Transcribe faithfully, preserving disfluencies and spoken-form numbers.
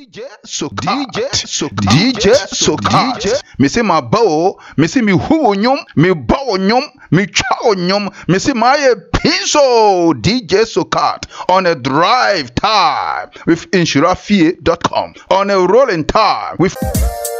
D J Sokat, D J Sokat, D J Sokat. Me say my bow, me say me who nyom, me bow nyom, me chow nyom, me say my piso. D J Sokat on a drive time with insura fee dot com, on a rolling time with